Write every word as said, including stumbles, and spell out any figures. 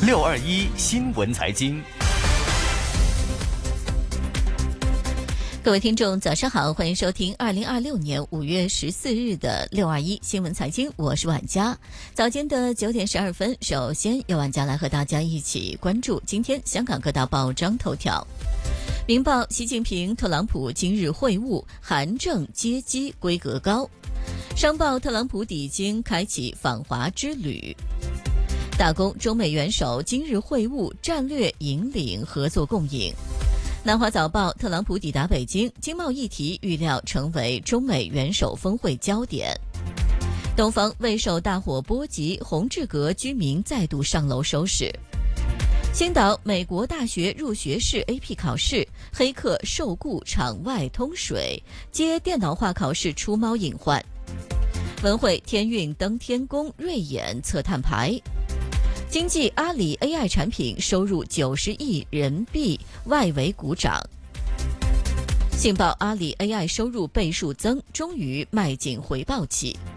六二一新闻财经。 各位听众早上好，欢迎收听二零二六年五月十四日的六二一新闻财经，我是婉佳。早间的九点十二分，首先由婉佳来和大家一起关注今天香港各大报章头条。明报：习近平、特朗普今日会晤，韩正接机规格高。商报：特朗普抵京开启访华之旅。大公：中美元首今日会晤，战略引领合作共赢。南华早报：特朗普抵达北京，经贸议题预料成为中美元首峰会焦点。东方：未受大火波及，红志阁居民再度上楼收拾。星岛：美国大学入学试 A P 考试，黑客受雇场外通水，接电脑化考试出猫隐患。文汇：天运登天宫，瑞眼测碳排。经济：阿里 A I 产品收入九十亿人民币，外围股涨。信报：阿里 A I 收入倍数增，终于迈进回报期。